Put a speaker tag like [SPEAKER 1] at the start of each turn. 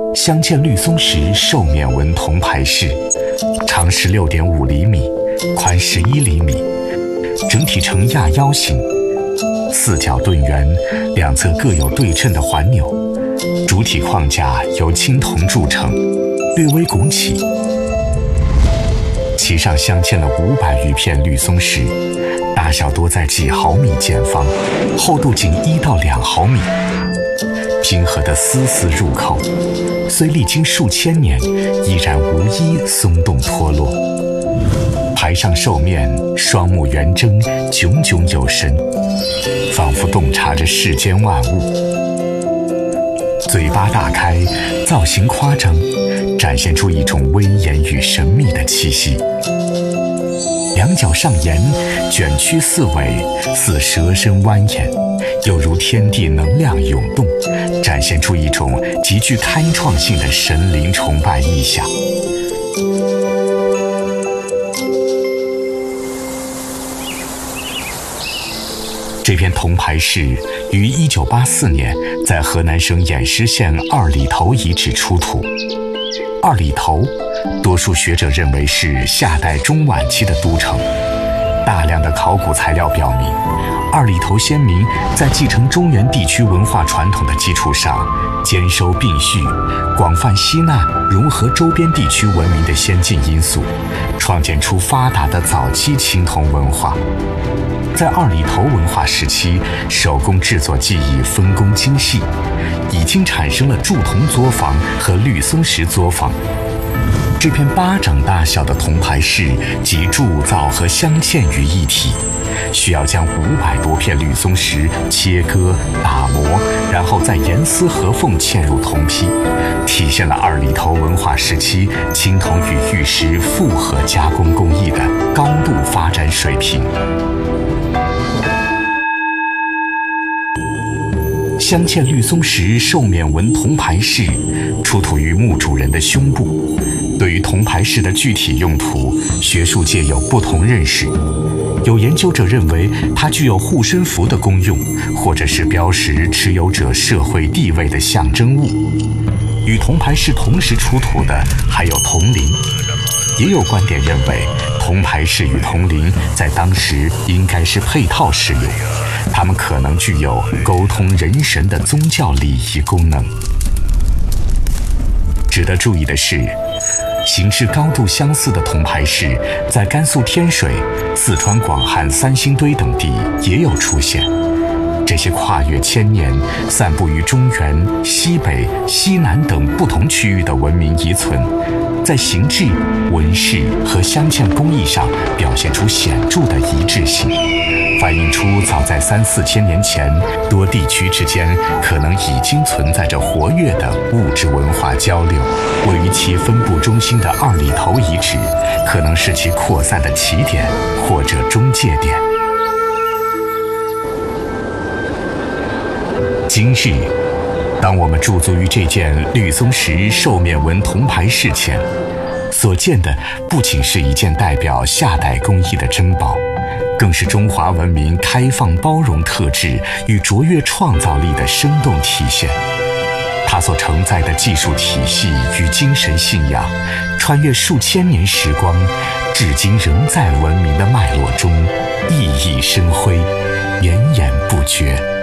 [SPEAKER 1] 镶嵌绿松石兽面纹铜牌饰，长16.5厘米，宽11厘米，整体呈亚腰形，四角盾圆，两侧各有对称的环钮，主体框架由青铜铸成，略微拱起。其上镶嵌了500余片绿松石，大小多在几毫米见方，厚度仅1到2毫米。拼合的丝丝入扣，虽历经数千年，依然无一松动脱落。牌上兽面双目圆睁，炯炯有神，仿佛洞察着世间万物。嘴巴大开，造型夸张，展现出一种威严与神秘的气息。两脚上沿，卷曲四尾，似蛇身蜿蜒，又如天地能量涌动，展现出一种极具开创性的神灵崇拜意象。这片铜牌饰于1984年在河南省偃师县二里头遗址出土。二里头，多数学者认为是夏代中晚期的都城。大量的考古材料表明，二里头先民在继承中原地区文化传统的基础上，兼收并蓄，广泛吸纳融合周边地区文明的先进因素，创建出发达的早期青铜文化。在二里头文化时期，手工制作技艺分工精细，已经产生了铸铜作坊和绿松石作坊。这片巴掌大小的铜牌饰集铸造和镶嵌于一体，需要将500多片绿松石切割打磨，然后再严丝合缝嵌入铜坯，体现了二里头文化时期青铜与玉石复合加工工艺的高度发展水平。镶嵌绿松石兽面纹铜牌饰出土于墓主人的胸部。对于铜牌饰的具体用途，学术界有不同认识。有研究者认为它具有护身符的功用，或者是标识持有者社会地位的象征物。与铜牌饰同时出土的还有铜铃。也有观点认为，铜牌饰与铜铃在当时应该是配套使用，它们可能具有沟通人神的宗教礼仪功能。值得注意的是，形制高度相似的铜牌饰在甘肃天水、四川广汉三星堆等地也有出现。这些跨越千年、散布于中原、西北、西南等不同区域的文明遗存，在形制、纹饰和镶嵌工艺上表现出显著的一致性，反映出早在3、4千年前，多地区之间可能已经存在着活跃的物质文化交流。位于其分布中心的二里头遗址，可能是其扩散的起点或者中介点。今日，当我们驻足于这件绿松石兽面纹铜牌饰前，所见的不仅是一件代表夏代工艺的珍宝，更是中华文明开放包容特质与卓越创造力的生动体现。它所承载的技术体系与精神信仰，穿越数千年时光，至今仍在文明的脉络中熠熠生辉，源源不绝。